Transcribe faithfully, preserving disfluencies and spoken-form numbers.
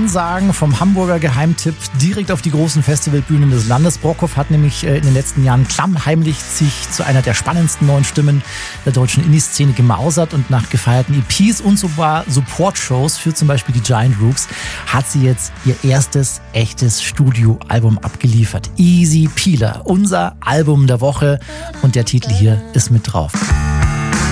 Ansagen vom Hamburger Geheimtipp direkt auf die großen Festivalbühnen des Landes. Brockhoff hat nämlich in den letzten Jahren klammheimlich sich zu einer der spannendsten neuen Stimmen der deutschen Indie-Szene gemausert und nach gefeierten E Ps und sogar Support-Shows für zum Beispiel die Giant Rooks hat sie jetzt ihr erstes echtes Studioalbum abgeliefert. Easy Peeler, unser Album der Woche, und der Titel hier ist mit drauf.